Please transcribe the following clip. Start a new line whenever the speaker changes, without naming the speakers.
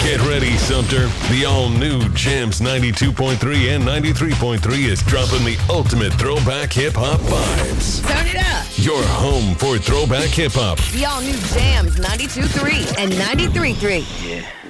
Get ready, Sumter. The all-new Jams 92.3 and 93.3 is dropping the ultimate throwback hip-hop vibes.
Turn it up.
Your home for throwback hip-hop.
The all-new Jams 92.3 and 93.3.
Yeah.